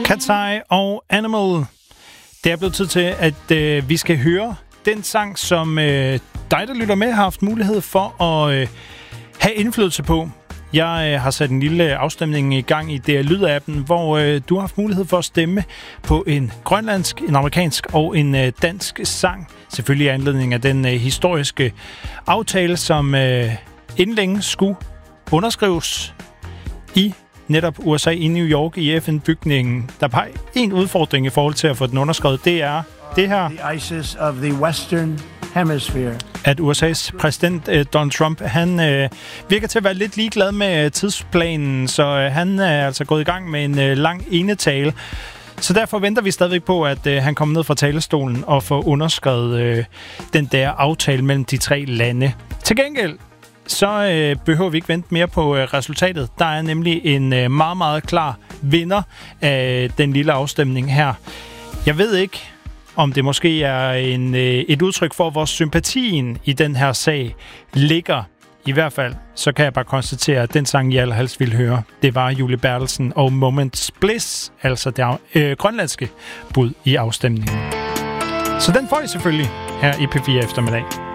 Cat's Eye og Animal. Det er blevet tid til, at vi skal høre den sang, som dig, der lytter med, har haft mulighed for at have indflydelse på. Jeg har sat en lille afstemning i gang i DR-lyd-appen, hvor du har haft mulighed for at stemme på en grønlandsk, en amerikansk og en dansk sang. Selvfølgelig i anledning af den historiske aftale, som inden længe skulle underskrives i netop USA i New York i FN-bygningen. Der er en udfordring i forhold til at få den underskrevet. Det er det her. The ISIS of the Western Hemisphere. At USA's præsident Donald Trump, han virker til at være lidt ligeglad med tidsplanen, så han er altså gået i gang med en lang enetale. Så derfor venter vi stadigvæk på, at han kommer ned fra talerstolen og får underskrevet den der aftale mellem de tre lande. Til gengæld så behøver vi ikke vente mere på resultatet. Der er nemlig en meget, meget klar vinder af den lille afstemning her. Jeg ved ikke, om det måske er et udtryk for, hvor sympatien i den her sag ligger. I hvert fald, så kan jeg bare konstatere, at den sang, I allerhelst ville høre, det var Julie Bertelsen og Moments Bliss, altså det grønlandske bud i afstemningen. Så den får I selvfølgelig her i P4 eftermiddag.